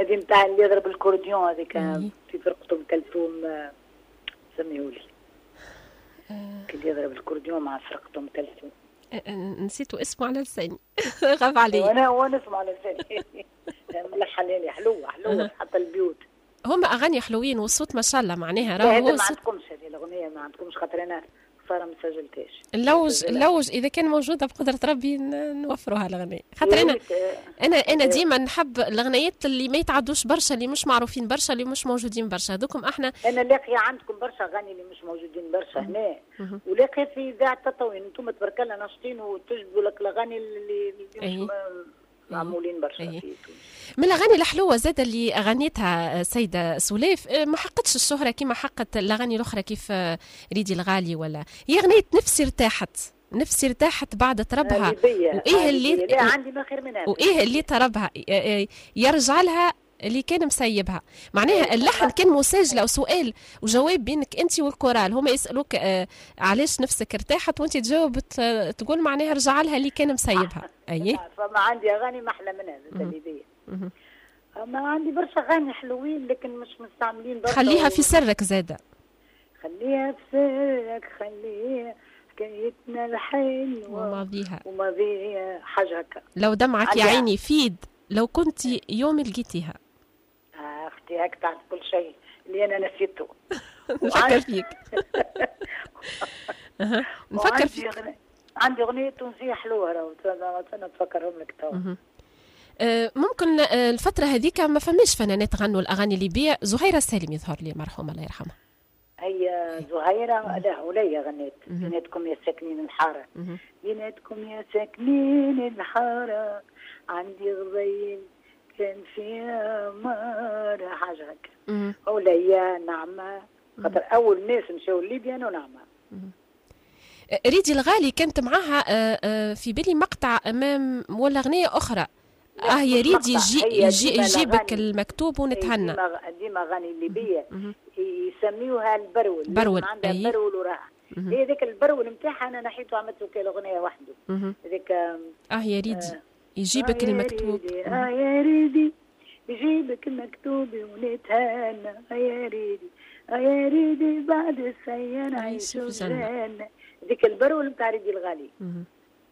هذه نتاع اللي يضرب الكورديون هذيك أي. في فرقة ام كلثوم، سميولي اللي يضرب الكورديون مع فرقة ام كلثوم. نسيتوا اسمه على لساني. غاب علي. وانا اسمع على لساني. ملحن لي حلوه حتى البيوت. هما اغاني حلوين والصوت ما شاء الله معناها راهو راهو ما عندكمش هذه الاغنيه، ما عندكمش خاطر انا صار ما سجلتهاش. اللوج اذا كان موجوده بقدره ربي نوفروها الاغنيه، خاطر انا ديما نحب الاغنيات اللي ما يتعدوش برشا، اللي مش معروفين برشا، اللي مش موجودين برشا. هذوكم احنا انا لاقيه عندكم برشا اغاني اللي مش موجودين برشا هنا، ولاقيه في اذاعه تطوين انتم تبارك الله ناشطين وتجبدوا لك الاغاني اللي مش معمولين برشا في تونس. من الاغاني الحلوه زاده اللي غنيتها سيده سولاف، ما حقتش الشهره كما حقت الاغاني الاخرى كيف ريدي الغالي، ولا هي اغنيه نفسي ارتاحت بعد طربها. وايه اللي لا عندي ما خير منها، وايه اللي طربها يرجع لها اللي كان مسيبها. معناها اللحن كان مساجله وسؤال وجواب بينك انت والكورال، هما يسالوك علاش نفسك ارتاحت وانت تجاوب تقول معناها رجع لها اللي كان مسيبها. اي فما عندي اغاني ما احلى منها اللي ما عندي برشا اغاني حلوين لكن مش مستعملين برشا. خليها في سرك زاده، خليها في سرك، خليها حكايتنا الحلوه وماضيها حاجه هكا. لو دمعك يا عيني فيد لو كنت يوم لقيتيها. اختي هيك تعرف كل شيء اللي انا نسيته. نفكر فيك. نفكر فيك. عندي اغنيه تونسيه حلوه راهو انا نتفكرهم لك تو. ممكن الفتره هذيك ما فماش فنانات غنوا الاغاني اللي بيع. زهيره سالم يظهر لي مرحومه الله يرحمها. هي زهيره لا وليا غنيت بيناتكم يا ساكنين الحاره، بيناتكم يا ساكنين الحاره عندي غزيل كان فيها مارة حاجة هكا. وليا نعمة خاطر أول ناس مشاو ليبيا أنا ونعمة. ريدي الغالي كانت معاها في بالي مقطع أمام ولا أغنية أخرى. يا ريدي يجيبك المكتوب ونتهنى. ديما أغاني ليبية يسميوها البرول. عندها برول وراها. هي ذاك البرول نتاعها أنا نحيته عملته كالأغنية وحده. ذاك يا ريدي يجيبك المكتوب. يا ريدي يجيبك المكتوب ونتهنى. يا ريدي بعد السيان عيشوا جنة. ذيك البرول نتاع ريدي الغالي.